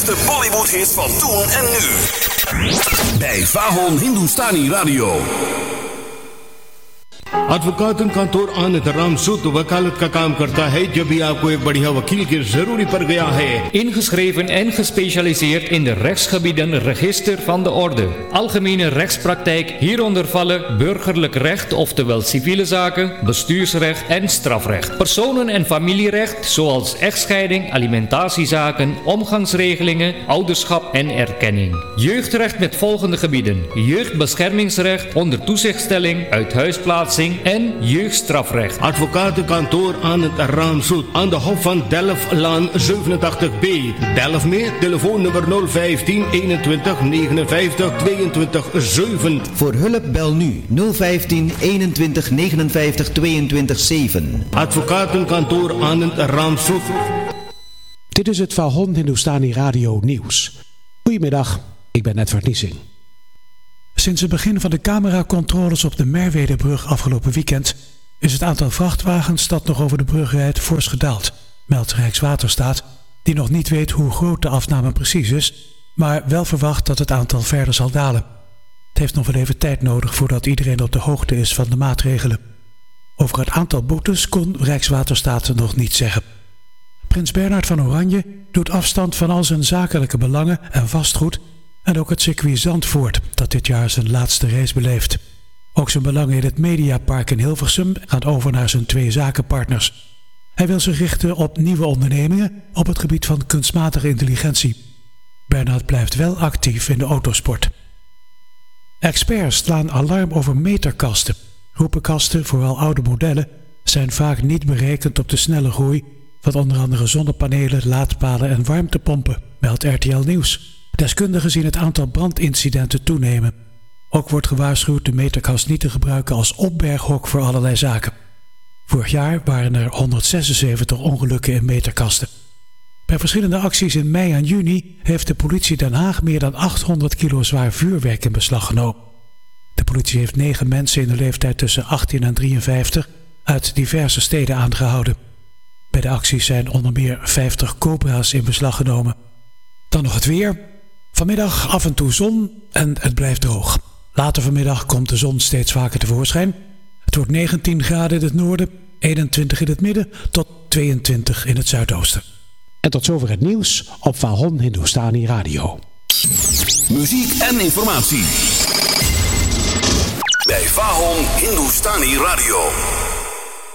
De Bollywood-hits van toen en nu. Bij Vahon Hindustani Radio. Advocate आनंद राम सूद वकालत का काम करता है जब भी आपको एक बढ़िया वकील की जरूरी पड़ गया है. Ingeschreven en gespecialiseerd in de rechtsgebieden Register van de Orde. Algemene rechtspraktijk, hieronder vallen burgerlijk recht, oftewel civiele zaken, bestuursrecht en strafrecht. Personen- en familierecht, zoals echtscheiding, alimentatiezaken, omgangsregelingen, ouderschap en erkenning. Jeugdrecht met volgende gebieden: jeugdbeschermingsrecht, onder toezichtstelling, uithuisplaatsing en jeugdstrafrecht. Advocatenkantoor Anand Ram Sood aan de Hof van Delftlaan 87B. Delft mee, telefoonnummer 015 21 59 22 7. Voor hulp bel nu 015 21 59 22 7. Advocatenkantoor Anand Ram Sood. Dit is het Vahon Hindustani Radio Nieuws. Goedemiddag, ik ben Edward Niesing. Sinds het begin van de cameracontroles op de Merwedebrug afgelopen weekend is het aantal vrachtwagens dat nog over de brug rijdt fors gedaald, meldt Rijkswaterstaat, die nog niet weet hoe groot de afname precies is, maar wel verwacht dat het aantal verder zal dalen. Het heeft nog wel even tijd nodig voordat iedereen op de hoogte is van de maatregelen. Over het aantal boetes kon Rijkswaterstaat nog niet zeggen. Prins Bernhard van Oranje doet afstand van al zijn zakelijke belangen en vastgoed en ook het circuit Zandvoort, dat dit jaar zijn laatste race beleeft. Ook zijn belangen in het Mediapark in Hilversum gaan over naar zijn 2 zakenpartners. Hij wil zich richten op nieuwe ondernemingen op het gebied van kunstmatige intelligentie. Bernhard blijft wel actief in de autosport. Experts slaan alarm over meterkasten. Roepenkasten, vooral oude modellen, zijn vaak niet berekend op de snelle groei van onder andere zonnepanelen, laadpalen en warmtepompen, meldt RTL Nieuws. Deskundigen zien het aantal brandincidenten toenemen. Ook wordt gewaarschuwd de meterkast niet te gebruiken als opberghok voor allerlei zaken. Vorig jaar waren er 176 ongelukken in meterkasten. Bij verschillende acties in mei en juni heeft de politie Den Haag meer dan 800 kilo zwaar vuurwerk in beslag genomen. De politie heeft 9 mensen in de leeftijd tussen 18 en 53 uit diverse steden aangehouden. Bij de acties zijn onder meer 50 cobra's in beslag genomen. Dan nog het weer. Vanmiddag af en toe zon en het blijft droog. Later vanmiddag komt de zon steeds vaker tevoorschijn. Het wordt 19 graden in het noorden, 21 in het midden tot 22 in het zuidoosten. En tot zover het nieuws op Vahon Hindustani Radio. Muziek en informatie bij Vahon Hindustani Radio.